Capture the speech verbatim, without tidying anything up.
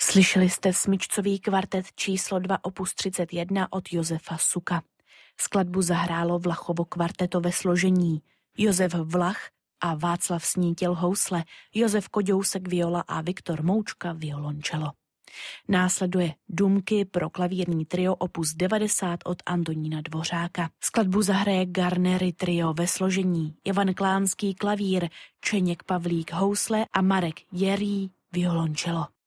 Slyšeli jste smyčcový kvartet číslo dva opus třicet jedna od Josefa Suka. Skladbu zahrálo Vlachovo kvarteto ve složení Josef Vlach a Václav Snítil housle, Josef Koďousek viola a Viktor Moučka violončelo. Následuje Dumky pro klavírní trio opus devadesát od Antonína Dvořáka. Skladbu zahraje Garnery trio ve složení Ivan Klánský klavír, Čeněk Pavlík housle a Marek Jerý violončelo.